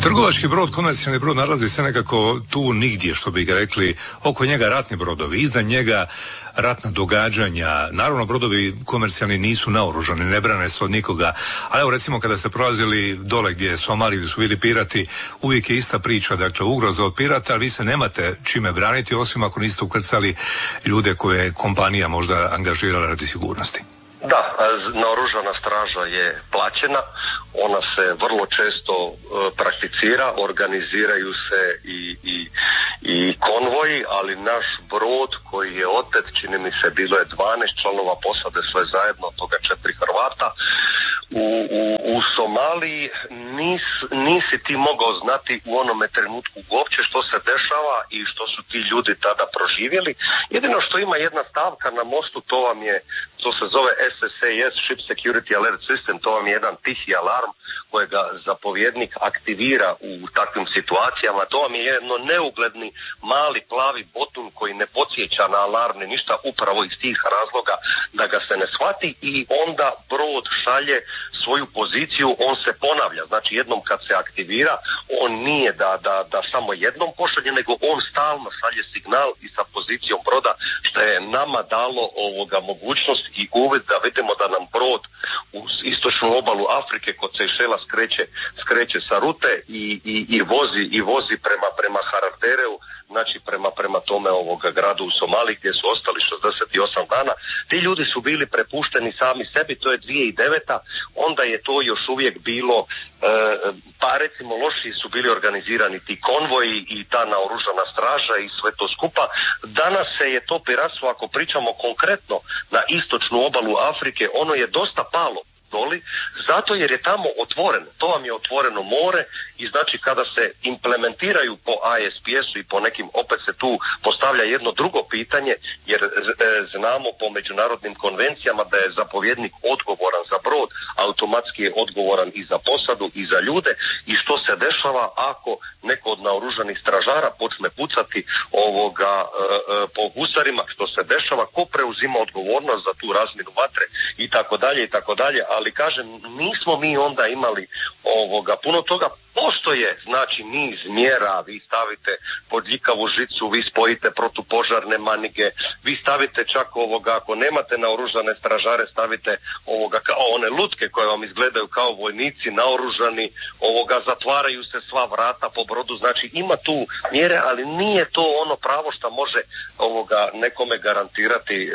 Trgovački brod, komercijalni brod nalazi se nekako tu nigdje, što bi ga rekli, oko njega ratni brodovi, iznad njega ratna događanja. Naravno, brodovi komercijalni nisu naoružani, ne brane se od nikoga, ali evo recimo kada ste prolazili dole gdje je Somalija, gdje su bili pirati, uvijek je ista priča, dakle ugroza od pirata, ali vi se nemate čime braniti, osim ako niste ukrcali ljude koje je kompanija možda angažirala radi sigurnosti. Da, naoružana straža je plaćena, ona se vrlo često prakticira, organiziraju se i konvoji, ali naš brod koji je otet, čini mi se bilo je 12 članova posade, sve zajedno, od toga 4 Hrvata, u Somaliji nisi ti mogao znati u onome trenutku uopće što se dešava i što su ti ljudi tada proživjeli. Jedino što ima jedna stavka na mostu, to se zove SSAS, Ship Security Alert System, to vam je jedan tihi alarm kojega zapovjednik aktivira u takvim situacijama. To vam je jedno neugledni mali plavi botun koji ne podsjeća na alarm ništa, upravo iz tih razloga da ga se ne shvati, i onda brod šalje svoju poziciju, on se ponavlja. Znači jednom kad se aktivira, on nije da samo jednom pošalje, nego on stalno šalje signal i sa pozicijom broda, što je nama dalo mogućnost i uvid da vidimo da nam brod u istočnu obalu Afrike kod Sejšela skreće sa rute i vozi prema Haradžereu, znači prema tome gradu u Somaliji gdje su ostali 68 dana. Ti ljudi su bili prepušteni sami sebi, to je 2009. Onda je to još uvijek bilo, pa recimo lošiji su bili organizirani ti konvoji i ta naoružana straža i sve to skupa. Danas se je to piratstvo, ako pričamo konkretno na istočnu obalu Afrike, ono je dosta palo doli, zato jer je tamo otvoreno. To vam je otvoreno more i znači kada se implementiraju po ISPS-u i po nekim, opet se tu postavlja jedno drugo pitanje, jer znamo po međunarodnim konvencijama da je zapovjednik odgovoran za brod, automatski je odgovoran i za posadu i za ljude, i što se dešava ako neko od naoružanih stražara počne pucati po gusarima, što se dešava, ko preuzima odgovornost za tu razmjenu vatre i tako dalje, ali kažem, nismo mi onda imali puno toga. Postoje, znači, niz mjera, vi stavite podljikavu žicu, vi spojite protupožarne manige, vi stavite čak ako nemate naoružane stražare, stavite kao one lutke koje vam izgledaju kao vojnici naoružani, zatvaraju se sva vrata po brodu, znači ima tu mjere, ali nije to ono pravo što može nekome garantirati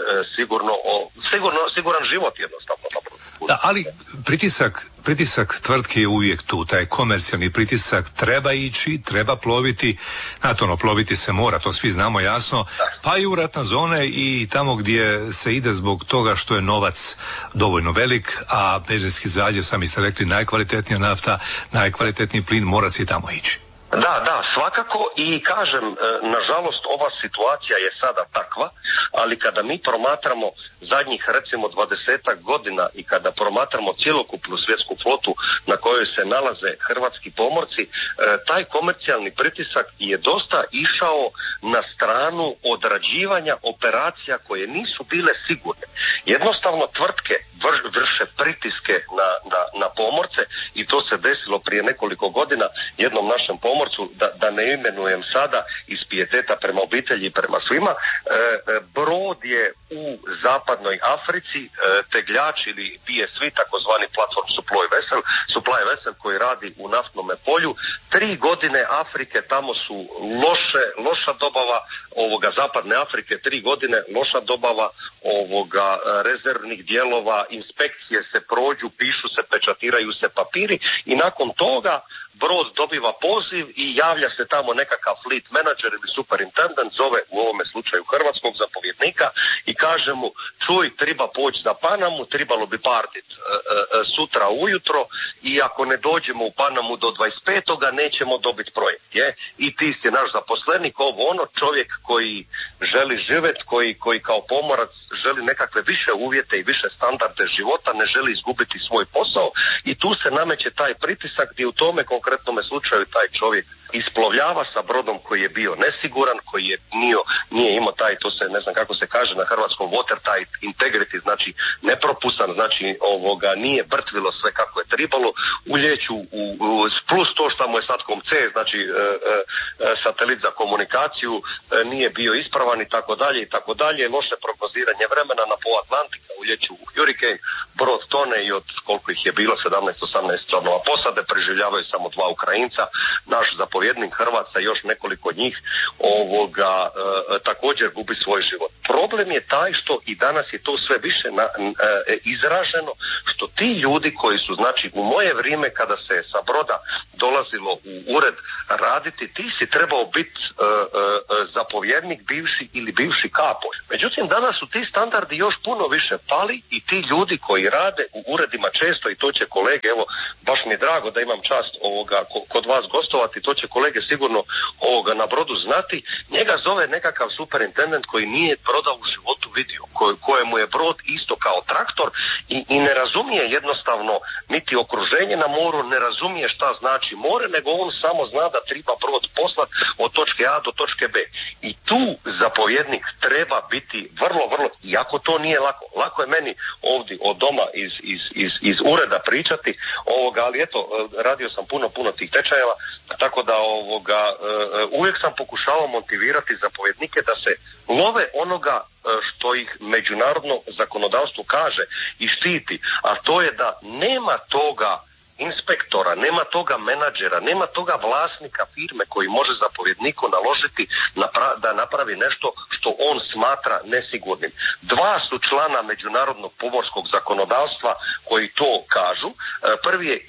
siguran život jednostavno na brodu. Da, ali pritisak tvrtke je uvijek tu, taj komercijalni pritisak treba ići, treba ploviti, ploviti se mora, to svi znamo jasno, pa i u ratne zone i tamo gdje se ide zbog toga što je novac dovoljno velik, a Perzijski zaljev, sami ste rekli, najkvalitetnija nafta, najkvalitetniji plin, mora se i tamo ići. Da, svakako, i kažem, nažalost ova situacija je sada takva, ali kada mi promatramo zadnjih recimo 20 godina i kada promatramo cjelokupnu svjetsku flotu na kojoj se nalaze hrvatski pomorci, taj komercijalni pritisak je dosta išao na stranu odrađivanja operacija koje nisu bile sigurne. Jednostavno tvrtke vrše pritiske na pomorce, i to se desilo prije nekoliko godina jednom našem pomorcu, da ne imenujem sada iz pijeteta prema obitelji i prema svima. Brod je u zapadnoj Africi, tegljač ili PSV, takozvani platform supply vessel koji radi u naftnome polju. 3 godine Afrike, tamo su loša dobava zapadne Afrike, 3 godine loša dobava rezervnih dijelova, inspekcije se prođu, pišu se, pečatiraju se papiri, i nakon toga brod dobiva poziv i javlja se tamo nekakav fleet manager ili superintendent, zove u ovome slučaju hrvatskog zapovjednika i kaže mu: čuj, treba poći za Panamu, trebalo bi partit sutra ujutro, i ako ne dođemo u Panamu do 25. nećemo dobiti projekt. I ti si naš zaposlenik, čovjek koji želi živjeti, koji kao pomorac želi nekakve više uvjete i više standarde života, ne želi izgubiti svoj posao, i tu se nameće taj pritisak gdje u tome konkretnome slučaju taj čovjek isplovljava sa brodom koji je bio nesiguran, koji je nije imao taj, to se ne znam kako se kaže na hrvatskom, watertight integrity, znači nepropusan, znači nije vrtvilo sve kako je trebalo, uljeću plus to što mu je satkom C, znači satelit za komunikaciju nije bio ispravan i tako dalje, loše prognoziranje vremena na pola Atlantika, uljeću u Hurricane, brod tone i od koliko ih je bilo 17-18 članova posade, preživljavaju samo 2 Ukrajinca, naš zapovjednik Hrvatska, još nekoliko njih također gubi svoj život. Problem je taj što i danas je to sve više izraženo, što ti ljudi koji su, znači u moje vrijeme kada se sa broda dolazilo u ured raditi, ti si trebao biti zapovjednik bivši ili bivši kapo. Međutim, danas su ti standardi još puno više pali i ti ljudi koji rade u uredima često, i to će kolege, evo baš mi je drago da imam čast kod vas gostovati, to će kolege sigurno na brodu znati, njega zove nekakav superintendent koji nije broda u životu vidio, kojemu je brod isto kao traktor i ne razumije jednostavno niti okruženje na moru, ne razumije šta znači more, nego on samo zna da treba brod poslat od točke A do točke B. I tu zapovjednik treba biti vrlo, iako to nije lako. Lako je meni ovdje od doma iz ureda pričati, ali eto, radio sam puno tih tečajeva, tako da uvijek sam pokušavao motivirati zapovjednike da se love onoga što ih međunarodno zakonodavstvo kaže i štiti, a to je da nema toga inspektora, nema toga menadžera, nema toga vlasnika firme koji može zapovjedniku naložiti da napravi nešto što on smatra nesigurnim. 2 su člana međunarodnog pomorskog zakonodavstva koji to kažu. Prvi je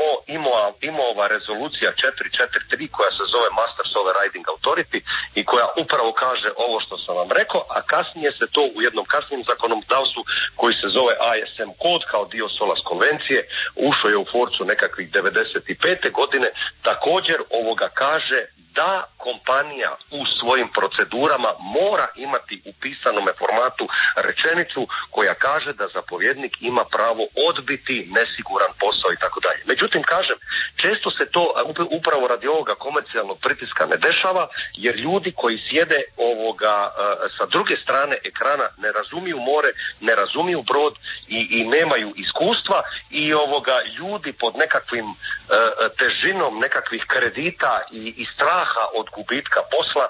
IMO-ova rezolucija 443 koja se zove Masters Overriding Authority i koja upravo kaže ovo što sam vam rekao, a kasnije se to u jednom kasnijem zakonodavstvu koji se zove ISM kod kao dio SOLAS konvencije ušao je u forcu nekakvih 95. godine, također kaže da kompanija u svojim procedurama mora imati u pisanome formatu rečenicu koja kaže da zapovjednik ima pravo odbiti nesiguran posao i tako dalje. Međutim, kažem, često se to upravo radi ovoga komercijalnog pritiska ne dešava, jer ljudi koji sjede sa druge strane ekrana ne razumiju more, ne razumiju brod i nemaju iskustva i ljudi pod nekakvim težinom nekakvih kredita i straha od gubitka posla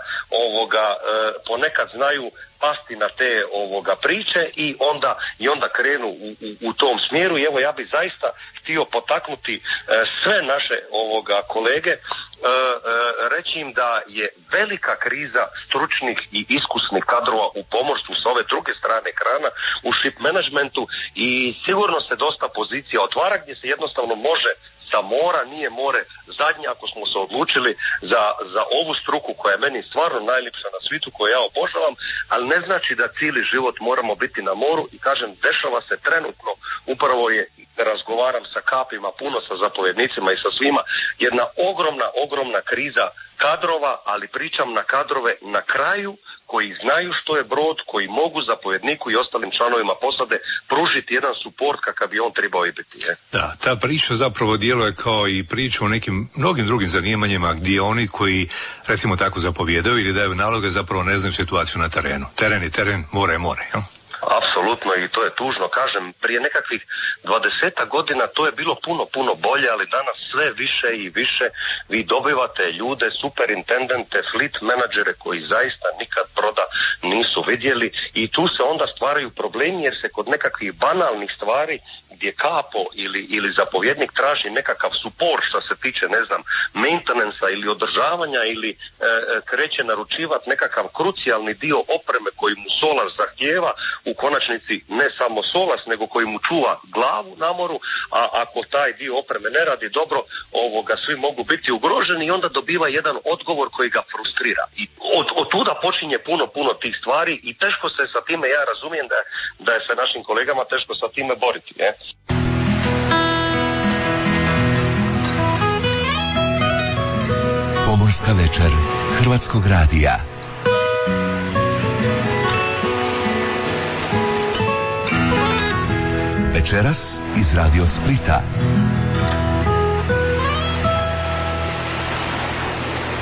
ponekad znaju pasti na te priče i onda krenu u tom smjeru. I evo, ja bih zaista htio potaknuti sve naše kolege, reći im da je velika kriza stručnih i iskusnih kadrova u pomorstvu s ove druge strane ekrana u ship managementu i sigurno se dosta pozicija otvara gdje se jednostavno može sa mora, nije more zadnje ako smo se odlučili za ovu struku koja je meni stvarno najljepša na svijetu, koju ja obožavam, ali ne znači da cijeli život moramo biti na moru i kažem, dešava se trenutno, upravo razgovaram sa kapima, puno sa zapovjednicima i sa svima, jedna ogromna kriza kadrova, ali pričam na kadrove na kraju koji znaju što je brod, koji mogu zapovjedniku i ostalim članovima posade pružiti jedan suport kakav bi on trebao i biti. Da, ta priča zapravo djeluje kao i priča o nekim mnogim drugim zanimanjima gdje oni koji recimo tako zapovjedaju ili daju naloge zapravo ne znaju situaciju na terenu. Teren je teren, more je more. Ja? Apsolutno, i to je tužno. Kažem, prije nekakvih 20 godina to je bilo puno bolje, ali danas sve više i više vi dobivate ljude, superintendente, fleet menadžere koji zaista nikad broda nisu vidjeli i tu se onda stvaraju problemi jer se kod nekakvih banalnih stvari gdje kapo ili zapovjednik traži nekakav support što se tiče, ne znam, maintenansa ili održavanja ili kreće naručivati nekakav krucijalni dio opreme koji mu SOLAS zahtijeva, u konačnici ne samo SOLAS nego koji mu čuva glavu na moru, a ako taj dio opreme ne radi dobro, svi mogu biti ugroženi i onda dobiva jedan odgovor koji ga frustrira. I od tuda počinje puno tih stvari i teško se sa time, ja razumijem da je sa našim kolegama teško sa time boriti. Pomorska večer Hrvatskog radija. Večeras iz Radio Splita.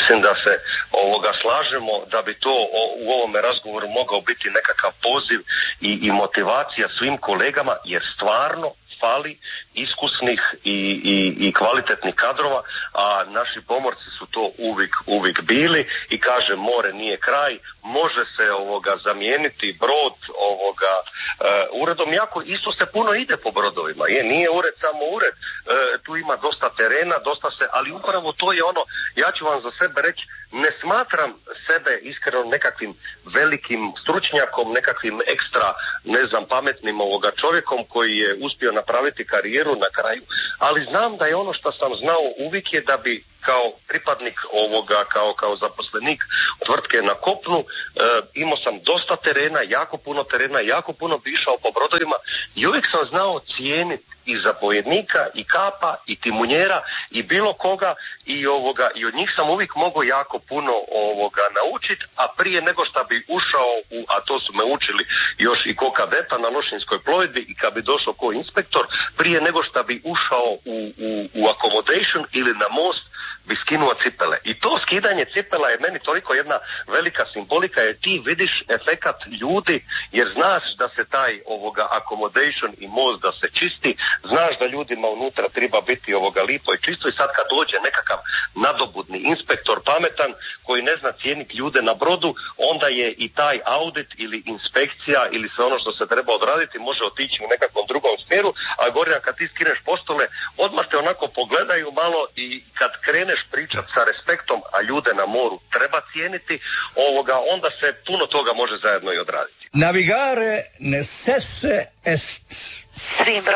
mislim da se slažemo da bi to u ovome razgovoru mogao biti nekakav poziv i motivacija svim kolegama, jer stvarno fali iskusnih i kvalitetnih kadrova, a naši pomorci su to uvijek bili i kaže more nije kraj, može se zamijeniti brod uredom, jako isto se puno ide po brodovima, nije ured samo ured, tu ima dosta terena, ali upravo to je ono, ja ću vam za sebe reći, ne smatram sebe iskreno nekakvim velikim stručnjakom, nekakvim ekstra, pametnim čovjekom koji je uspio napraviti karijeru na kraju, ali znam da je ono što sam znao uvijek je da bi kao pripadnik kao zaposlenik tvrtke na kopnu, imao sam dosta terena, jako puno bi išao po brodovima i uvijek sam znao cijeniti i zapovjednika, i kapa, i timunjera, i bilo koga, i od njih sam uvijek mogao jako puno naučiti, a prije nego što bi ušao a to su me učili još i ko kadeta na Lošinjskoj plovidbi i kad bi došao ko inspektor, prije nego što bi ušao u accommodation ili na most, bi skinuo cipele. I to skidanje cipela je meni toliko jedna velika simbolika, jer ti vidiš efekat ljudi, jer znaš da se taj accommodation i most da se čisti, znaš da ljudima unutra treba biti lipo i čisto, i sad kad dođe nekakav nadobudni inspektor pametan koji ne zna cijeniti ljude na brodu, onda je i taj audit ili inspekcija ili sve ono što se treba odraditi može otići u nekakvom drugom smjeru, a Gorjan, kad ti skineš postole, odmah te onako pogledaju malo i kad kreneš pričati sa respektom, a ljude na moru treba cijeniti, onda se puno toga može zajedno i odraditi. Navigare necesse est. Svim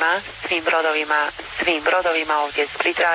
brodovima ovdje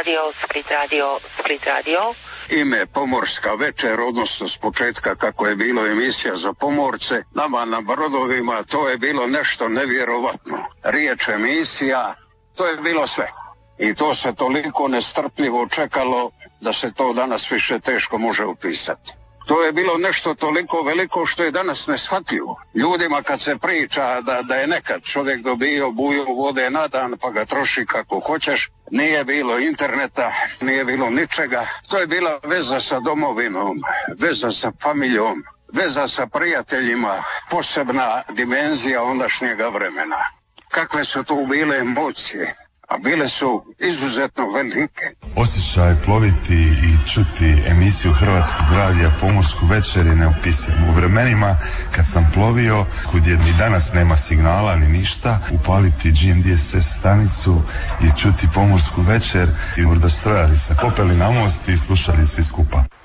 Split Radio. Ime Pomorska večer, odnosno s početka kako je bilo emisija za pomorce, nama na brodovima to je bilo nešto nevjerovatno. Riječ emisija, to je bilo sve. I to se toliko nestrpljivo čekalo da se to danas više teško može opisati. To je bilo nešto toliko veliko što je danas neshvatljivo. Ljudima kad se priča da je nekad čovjek dobio buju vode na dan pa ga troši kako hoćeš, nije bilo interneta, nije bilo ničega. To je bila veza sa domovinom, veza sa familijom, veza sa prijateljima, posebna dimenzija ondašnjega vremena. Kakve su tu bile emocije? A bile su izuzetno velike. Osjećaj ploviti i čuti emisiju Hrvatskog radija Pomorsku večer je neopisiv. U vremenima kad sam plovio, gdje ni danas nema signala ni ništa, upaliti GMDSS stanicu i čuti Pomorsku večer, i morda strojari se popeli na most i slušali svi skupa.